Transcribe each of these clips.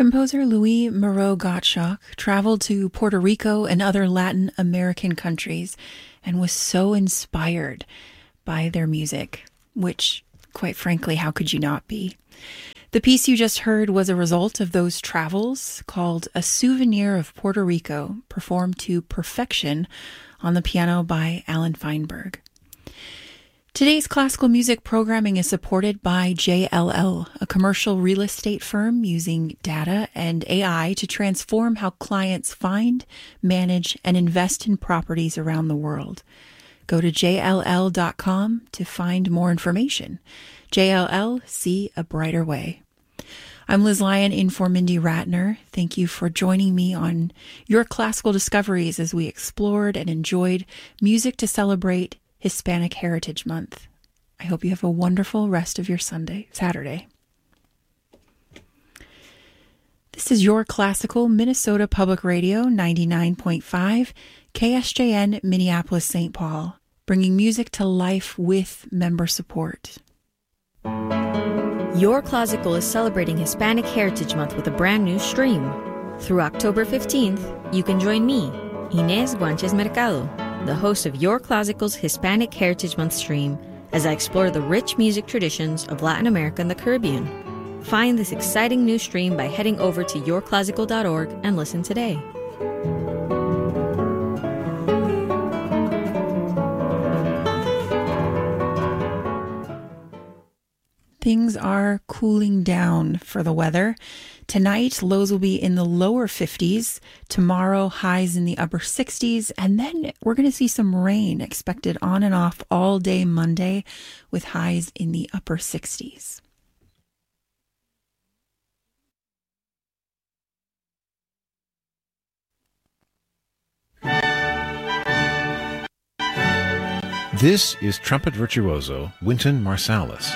Composer Louis Moreau Gottschalk traveled to Puerto Rico and other Latin American countries and was so inspired by their music, which, quite frankly, how could you not be? The piece you just heard was a result of those travels, called A Souvenir of Puerto Rico, performed to perfection on the piano by Alan Feinberg. Today's classical music programming is supported by JLL, a commercial real estate firm using data and AI to transform how clients find, manage, and invest in properties around the world. Go to jll.com to find more information. JLL, see a brighter way. I'm Liz Lyon in for Mindy Ratner. Thank you for joining me on your classical discoveries as we explored and enjoyed music to celebrate Hispanic Heritage Month. I hope you have a wonderful rest of your Saturday. This is your classical Minnesota Public Radio 99.5 KSJN Minneapolis St. Paul, bringing music to life with member support. Your Classical is celebrating Hispanic Heritage Month with a brand new stream. Through October 15th, you can join me, Inés Guanches Mercado, the host of Your Classical's Hispanic Heritage Month stream, as I explore the rich music traditions of Latin America and the Caribbean. Find this exciting new stream by heading over to yourclassical.org and listen today. Things are cooling down for the weather. Tonight, lows will be in the lower 50s. Tomorrow, highs in the upper 60s. And then we're going to see some rain expected on and off all day Monday with highs in the upper 60s. This is trumpet virtuoso Wynton Marsalis.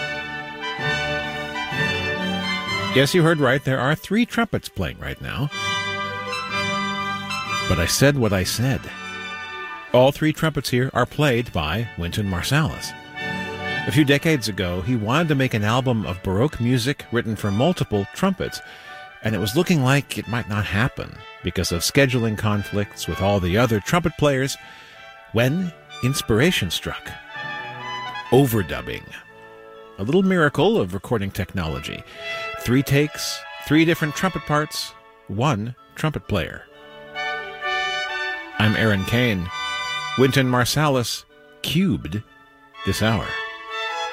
Yes, you heard right. There are 3 trumpets playing right now. But I said what I said. All 3 trumpets here are played by Wynton Marsalis. A few decades ago, he wanted to make an album of Baroque music written for multiple trumpets, and it was looking like it might not happen because of scheduling conflicts with all the other trumpet players, when inspiration struck. Overdubbing. A little miracle of recording technology. 3 takes, 3 different trumpet parts, 1 trumpet player. I'm Aaron Kane. Wynton Marsalis cubed this hour.